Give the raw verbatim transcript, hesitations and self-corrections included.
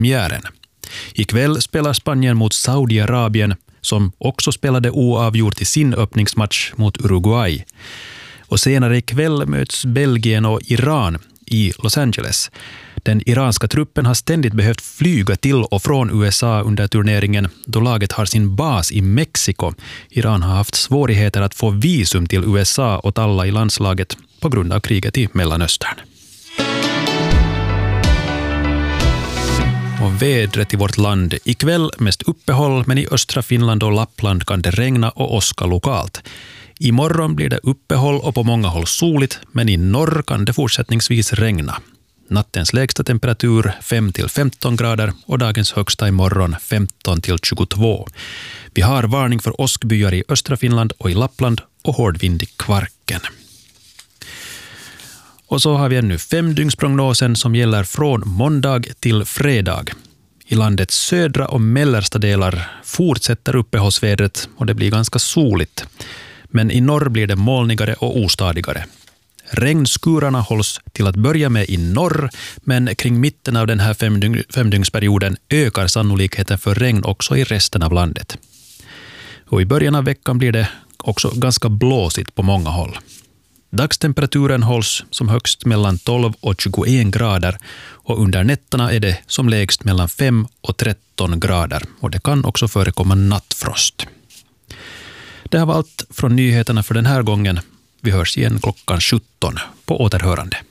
premiären. Ikväll spelar Spanien mot Saudiarabien som också spelade oavgjort i sin öppningsmatch mot Uruguay. Och senare ikväll möts Belgien och Iran i Los Angeles. Den iranska truppen har ständigt behövt flyga till och från U S A under turneringen då laget har sin bas i Mexiko. Iran har haft svårigheter att få visum till U S A åt alla i landslaget på grund av kriget i Mellanöstern. Och vädret i vårt land. Ikväll mest uppehåll, men i östra Finland och Lappland kan det regna och åska lokalt. Imorgon blir det uppehåll och på många håll soligt, men i norr kan det fortsättningsvis regna. Nattens lägsta temperatur fem till femton grader och dagens högsta imorgon femton till tjugotvå. Vi har varning för åskbyar i östra Finland och i Lappland och hård vind i Kvarken. Och så har vi ännu femdygnsprognosen som gäller från måndag till fredag. I landets södra och mellersta delar fortsätter uppehållsvädret och det blir ganska soligt. Men i norr blir det molnigare och ostadigare. Regnskurarna hålls till att börja med i norr, men kring mitten av den här femdyng- femdygnsperioden ökar sannolikheten för regn också i resten av landet. Och i början av veckan blir det också ganska blåsigt på många håll. Dagstemperaturen hålls som högst mellan tolv och tjugoen grader och under nätterna är det som lägst mellan fem och tretton grader och det kan också förekomma nattfrost. Det här var allt från nyheterna för den här gången. Vi hörs igen klockan sjutton på återhörande.